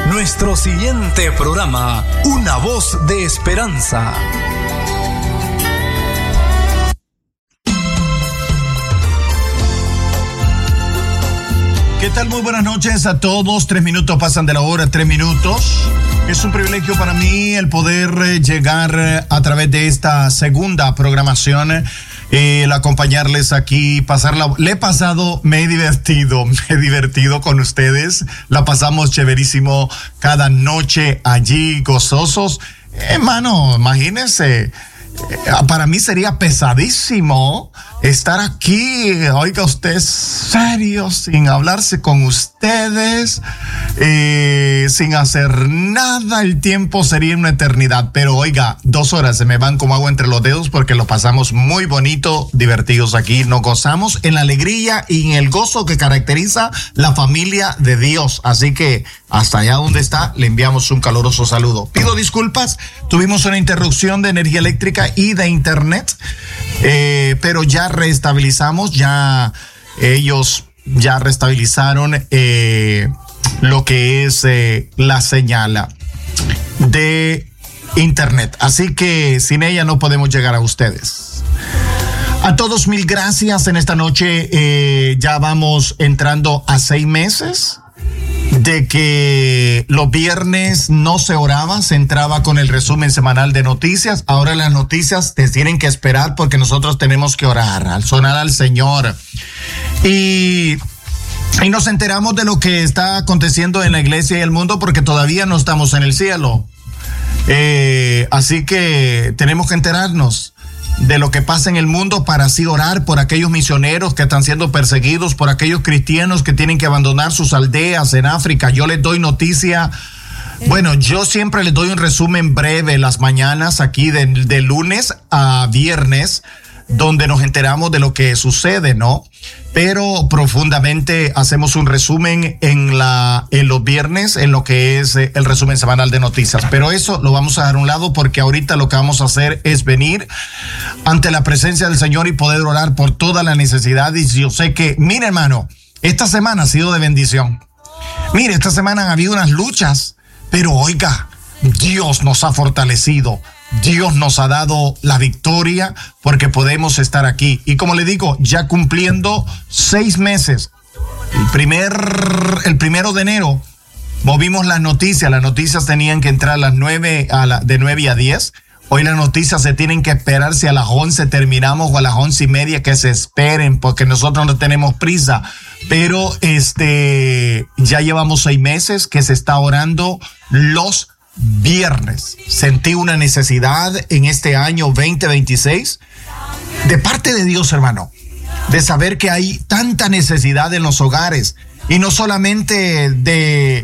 Nuestro siguiente programa, Una Voz de Esperanza. ¿Qué tal? Muy buenas noches a todos. 3 minutos pasan de la hora, 3 minutos. Es un privilegio para mí el poder llegar a través de esta segunda programación, el acompañarles aquí, me he divertido con ustedes. La pasamos chéverísimo cada noche allí, gozosos. Hermano, imagínense. Para mí sería pesadísimo estar aquí, oiga usted, serio, sin hablarse con ustedes, sin hacer nada. El tiempo sería una eternidad, pero oiga, 2 horas se me van como agua entre los dedos porque lo pasamos muy bonito, divertidos aquí. Nos gozamos en la alegría y en el gozo que caracteriza la familia de Dios. Así que hasta allá donde está, le enviamos un caluroso saludo. Pido disculpas, tuvimos una interrupción de energía eléctrica y de internet, pero ya reestabilizamos, ellos ya restabilizaron lo que es la señal de internet. Así que sin ella no podemos llegar a ustedes. A todos, mil gracias. En esta noche ya vamos entrando a 6 meses de que los viernes no se oraba, se entraba con el resumen semanal de noticias. Ahora las noticias te tienen que esperar porque nosotros tenemos que orar, al sonar al Señor. Y nos enteramos de lo que está aconteciendo en la iglesia y el mundo porque todavía no estamos en el cielo. Así que tenemos que enterarnos de lo que pasa en el mundo para así orar por aquellos misioneros que están siendo perseguidos, por aquellos cristianos que tienen que abandonar sus aldeas en África. Yo les doy noticia. Bueno, yo siempre les doy un resumen breve las mañanas aquí de lunes a viernes, donde nos enteramos de lo que sucede, ¿no? Pero profundamente hacemos un resumen en los viernes, en lo que es el resumen semanal de noticias. Pero eso lo vamos a dejar a un lado porque ahorita lo que vamos a hacer es venir ante la presencia del Señor y poder orar por toda la necesidad. Y yo sé que, mire hermano, esta semana ha sido de bendición. Mire, esta semana han habido unas luchas, pero oiga, Dios nos ha fortalecido. Dios nos ha dado la victoria porque podemos estar aquí. Y como le digo, ya cumpliendo 6 meses. El 1 de enero movimos las noticias. Las noticias tenían que entrar a las 9, de 9 a 10. Hoy las noticias se tienen que esperar. Si a las 11 terminamos o a las 11:30, que se esperen porque nosotros no tenemos prisa. Pero ya llevamos 6 meses que se está orando los viernes. Sentí una necesidad en este año 2026 de parte de Dios, hermano, de saber que hay tanta necesidad en los hogares y no solamente de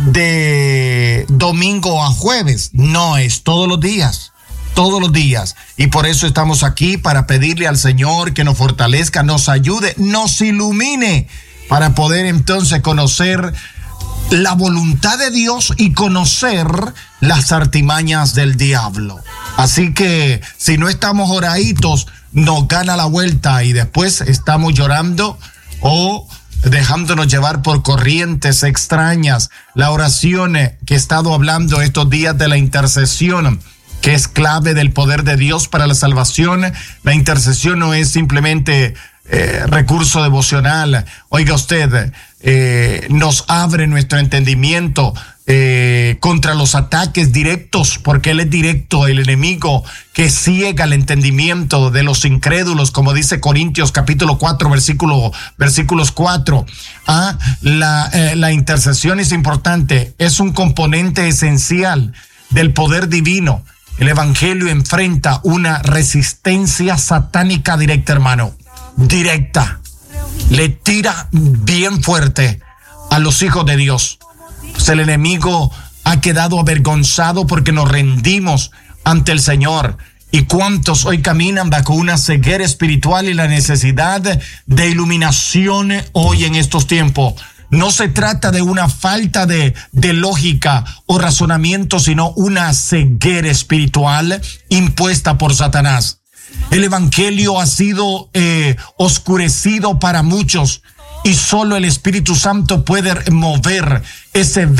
domingo a jueves, no, es todos los días. Y por eso estamos aquí para pedirle al Señor que nos fortalezca, nos ayude, nos ilumine para poder entonces conocer la voluntad de Dios y conocer las artimañas del diablo. Así que si no estamos oraditos, nos gana la vuelta y después estamos llorando o dejándonos llevar por corrientes extrañas. La oración que he estado hablando estos días de la intercesión, que es clave del poder de Dios para la salvación. La intercesión no es simplemente recurso devocional. Oiga usted, nos abre nuestro entendimiento contra los ataques directos, porque él es directo, el enemigo que ciega el entendimiento de los incrédulos, como dice Corintios capítulo 4, versículos 4. La intercesión es importante, es un componente esencial del poder divino. El evangelio enfrenta una resistencia satánica directa, hermano. Directa. Le tira bien fuerte a los hijos de Dios. Pues el enemigo ha quedado avergonzado porque nos rendimos ante el Señor. ¿Y cuántos hoy caminan bajo una ceguera espiritual y la necesidad de iluminación hoy en estos tiempos? No se trata de una falta de lógica o razonamiento, sino una ceguera espiritual impuesta por Satanás. El evangelio ha sido oscurecido para muchos y solo el Espíritu Santo puede mover ese